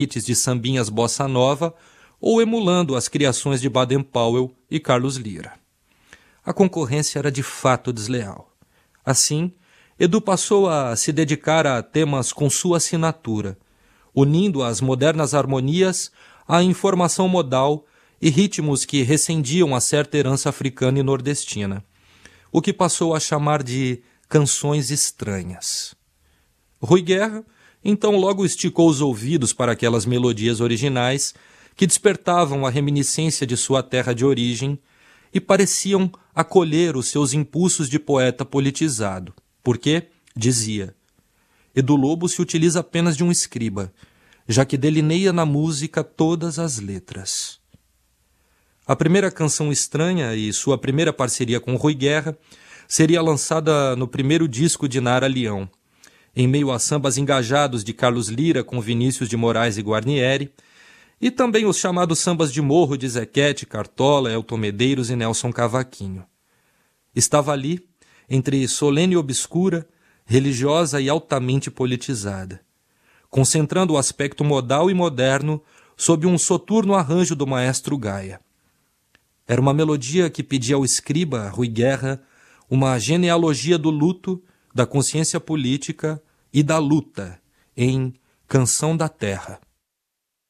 hits de sambinhas bossa nova ou emulando as criações de Baden-Powell e Carlos Lyra. A concorrência era de fato desleal. Assim, Edu passou a se dedicar a temas com sua assinatura, unindo as modernas harmonias à informação modal e ritmos que recendiam a certa herança africana e nordestina, o que passou a chamar de canções estranhas. Rui Guerra, então, logo esticou os ouvidos para aquelas melodias originais que despertavam a reminiscência de sua terra de origem e pareciam acolher os seus impulsos de poeta politizado, porque, dizia, Edu Lobo se utiliza apenas de um escriba, já que delineia na música todas as letras. A primeira canção estranha e sua primeira parceria com Rui Guerra seria lançada no primeiro disco de Nara Leão, em meio a sambas engajados de Carlos Lyra com Vinícius de Moraes e Guarnieri, e também os chamados sambas de morro de Zequete, Cartola, Elton Medeiros e Nelson Cavaquinho. Estava ali, entre solene e obscura, religiosa e altamente politizada, concentrando o aspecto modal e moderno sob um soturno arranjo do maestro Gaia. Era uma melodia que pedia ao escriba, Rui Guerra, uma genealogia do luto, da consciência política e da luta em Canção da Terra.